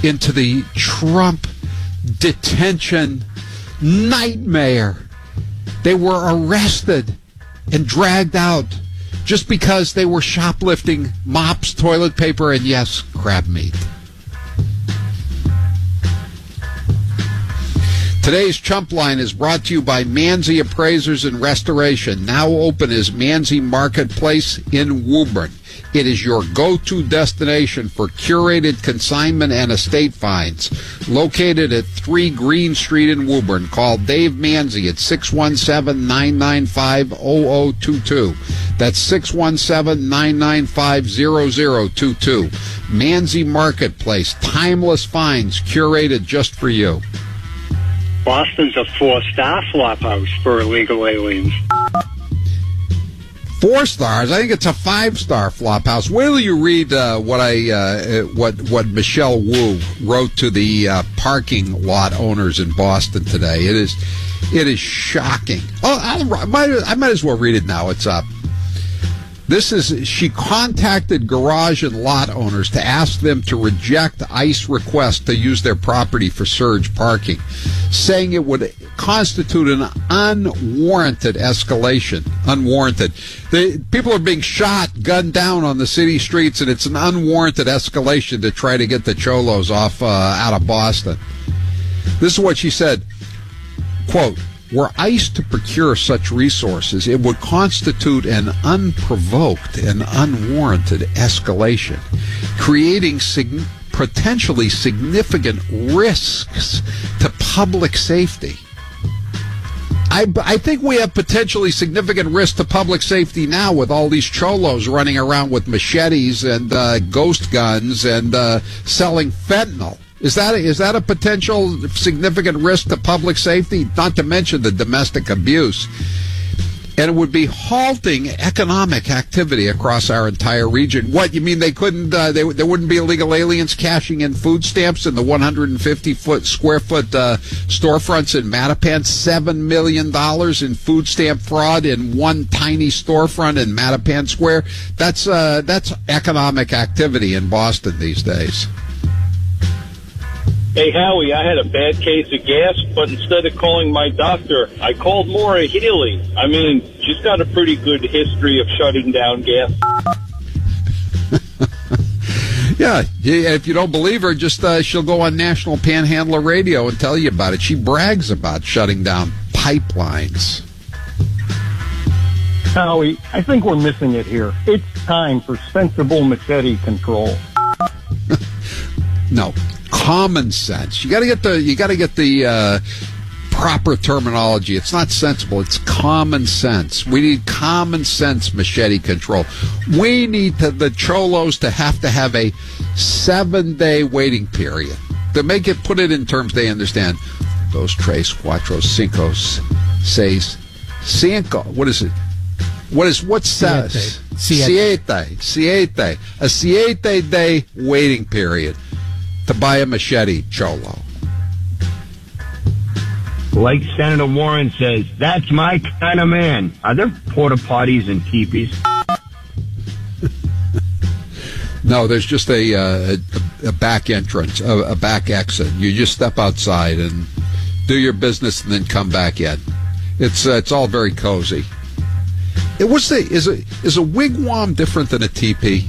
into the Trump detention nightmare. They were arrested and dragged out just because they were shoplifting mops, toilet paper, and yes, crab meat. Today's Chump Line is brought to you by Manzi Appraisers and Restoration, now open as Manzi Marketplace in Woburn. It is your go-to destination for curated consignment and estate finds. Located at 3 Green Street in Woburn. Call Dave Manzi at 617-995-0022. That's 617-995-0022. Manzi Marketplace. Timeless finds curated just for you. Boston's a 4-star flop house for illegal aliens. 4 stars? I think it's a 5-star flop house. Wait till you read what Michelle Wu wrote to the parking lot owners in Boston today. It is shocking. Oh, I might as well read it now. It's up. She contacted garage and lot owners to ask them to reject ICE requests to use their property for surge parking, saying it would constitute an unwarranted escalation. Unwarranted. People are being shot, gunned down on the city streets, and it's an unwarranted escalation to try to get the cholos off out of Boston. This is what she said, quote, "Were ICE to procure such resources, it would constitute an unprovoked and unwarranted escalation, creating potentially significant risks to public safety." I think we have potentially significant risk to public safety now with all these cholos running around with machetes and ghost guns and selling fentanyl. Is that a potential significant risk to public safety? Not to mention the domestic abuse. And it would be halting economic activity across our entire region. What, you mean they couldn't, there wouldn't be illegal aliens cashing in food stamps in the 150-square foot storefronts in Mattapan? $7 million in food stamp fraud in one tiny storefront in Mattapan Square? That's economic activity in Boston these days. Hey, Howie, I had a bad case of gas, but instead of calling my doctor, I called Maura Healy. I mean, she's got a pretty good history of shutting down gas. Yeah, if you don't believe her, just she'll go on National Panhandler Radio and tell you about it. She brags about shutting down pipelines. Howie, I think we're missing it here. It's time for sensible machete control. No. Common sense. You got to get the proper terminology. It's not sensible. It's common sense. We need common sense machete control. We need the cholos to have a 7-day waiting period to put it in terms they understand. Dos, tres, cuatro, cinco, seis, cinco. What is it? What's says? Siete. A 7-day waiting period to buy a machete, cholo. Like Senator Warren says, that's my kind of man. Are there porta potties and teepees? No, there's just a back entrance, a back exit. You just step outside and do your business and then come back in. It's all very cozy. Is a wigwam different than a teepee?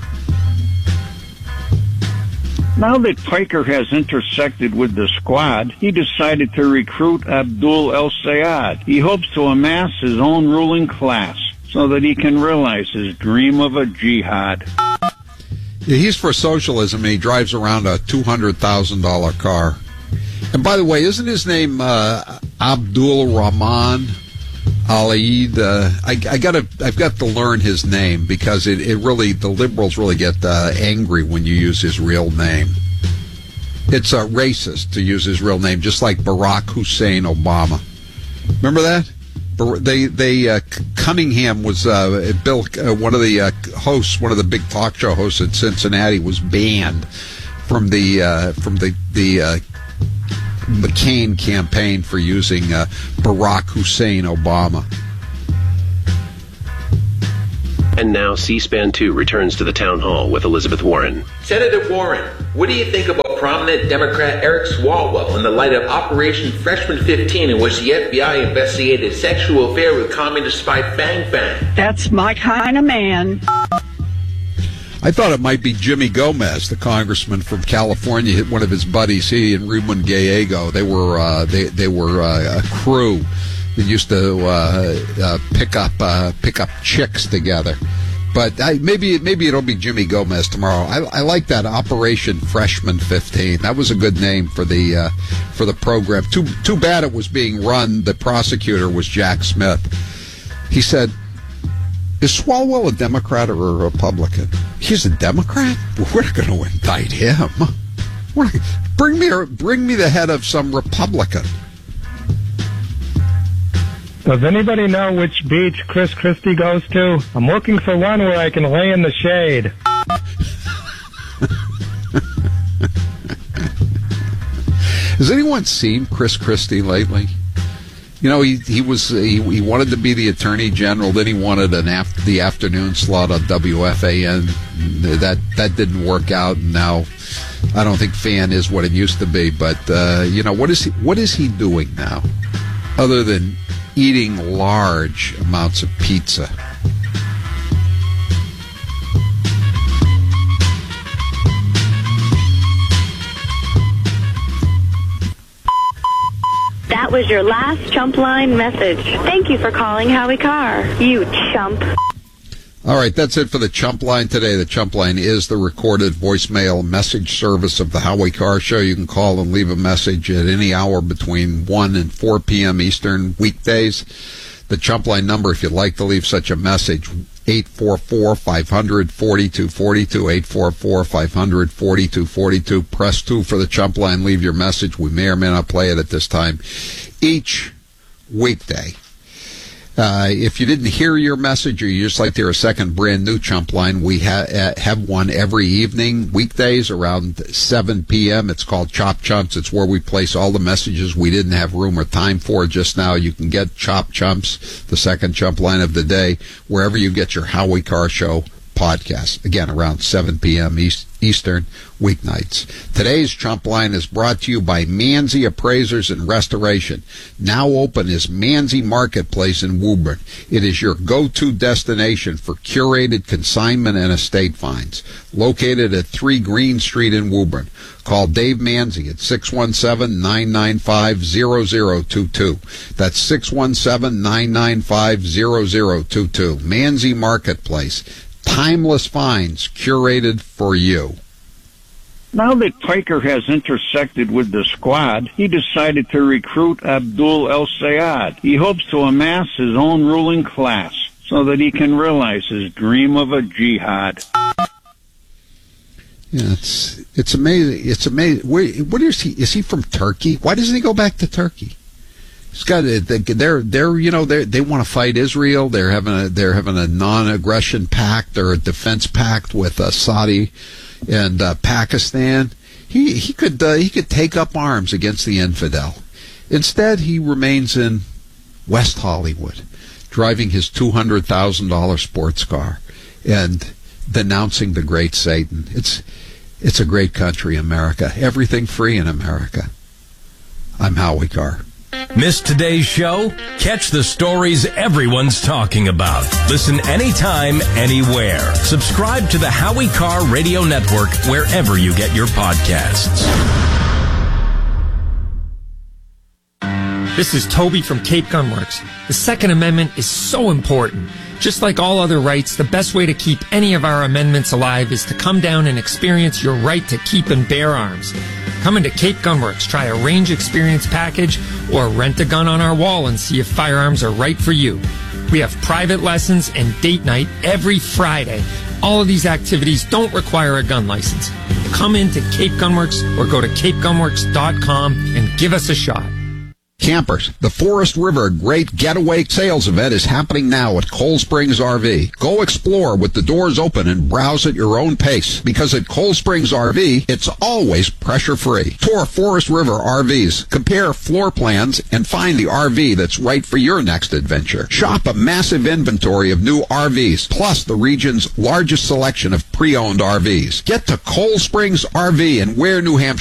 Now that Piker has intersected with the squad, he decided to recruit Abdul El-Sayed. He hopes to amass his own ruling class so that he can realize his dream of a jihad. Yeah, he's for socialism, and he drives around a $200,000 car. And by the way, isn't his name Abdul Rahman Al-Eid? I've got to learn his name because it really, the liberals really get angry when you use his real name. It's racist to use his real name, just like Barack Hussein Obama. Remember that? Cunningham was one of the hosts, one of the big talk show hosts at Cincinnati, was banned from the McCain campaign for using Barack Hussein Obama. And now C-SPAN 2 returns to the town hall with Elizabeth Warren. Senator Warren, what do you think about prominent Democrat Eric Swalwell in the light of Operation Freshman 15, in which the FBI investigated a sexual affair with communist spy Fang Fang. That's my kind of man. I thought it might be Jimmy Gomez, the congressman from California. Hit one of his buddies. He and Ramon Gallego. They were a crew that used to pick up chicks together. But maybe it'll be Jimmy Gomez tomorrow. I like that Operation Freshman 15. That was a good name for the program. Too bad it was being run. The prosecutor was Jack Smith. He said, "Is Swalwell a Democrat or a Republican?" He's a Democrat? We're not going to indict him. Bring me the head of some Republican. Does anybody know which beach Chris Christie goes to? I'm looking for one where I can lay in the shade. Has anyone seen Chris Christie lately? You know, he wanted to be the Attorney General. Then he wanted the afternoon slot on WFAN. That didn't work out. And now I don't think FAN is what it used to be. But what is he doing now, other than eating large amounts of pizza? That was your last chump line message. Thank you for calling Howie Carr, you chump. All right, that's it for the Chump Line today. The Chump Line is the recorded voicemail message service of the Howie Carr Show. You can call and leave a message at any hour between 1 and 4 p.m. Eastern weekdays. The Chump Line number, if you'd like to leave such a message, 844-500-4242, 844-500-4242. Press 2 for the Chump Line. Leave your message. We may or may not play it at this time each weekday. If you didn't hear your message, or you just like to hear a second brand new Chump Line, we have one every evening, weekdays around 7 p.m. It's called Chop Chumps. It's where we place all the messages we didn't have room or time for just now. You can get Chop Chumps, the second Chump Line of the day, wherever you get your Howie Carr Show podcast. Again, around 7 p.m. Eastern weeknights. Today's Chump Line is brought to you by Manzi Appraisers and Restoration. Now open is Manzi Marketplace in Woburn. It is your go-to destination for curated consignment and estate finds. Located at 3 Green Street in Woburn. Call Dave Manzi at 617-995-0022. That's 617-995-0022. Manzi Marketplace. Timeless finds curated for you. Now that Piker has intersected with the squad, he decided to recruit Abdul El Sayed. He hopes to amass his own ruling class so that he can realize his dream of a jihad. Yeah, it's amazing. It's amazing. What is he? Is he from Turkey? Why doesn't he go back to Turkey? He's got they want to fight Israel. They're having a non-aggression pact or a defense pact with Saudi and Pakistan. He could take up arms against the infidel. Instead, he remains in West Hollywood, driving his $200,000 sports car and denouncing the great Satan. It's a great country, America. Everything free in America. I'm Howie Carr. Missed today's show? Catch the stories everyone's talking about. Listen anytime, anywhere. Subscribe to the Howie Carr Radio Network wherever you get your podcasts. This is Toby from Cape Gunworks. The Second Amendment is so important. Just like all other rights, the best way to keep any of our amendments alive is to come down and experience your right to keep and bear arms. Come into Cape Gunworks, try a range experience package, or rent a gun on our wall and see if firearms are right for you. We have private lessons and date night every Friday. All of these activities don't require a gun license. Come into Cape Gunworks or go to capegunworks.com and give us a shot. Campers, the Forest River Great Getaway Sales Event is happening now at Cold Springs RV. Go explore with the doors open and browse at your own pace, because at Cold Springs RV, it's always pressure-free. Tour Forest River RVs, compare floor plans, and find the RV that's right for your next adventure. Shop a massive inventory of new RVs, plus the region's largest selection of pre-owned RVs. Get to Cold Springs RV in Ware, New Hampshire.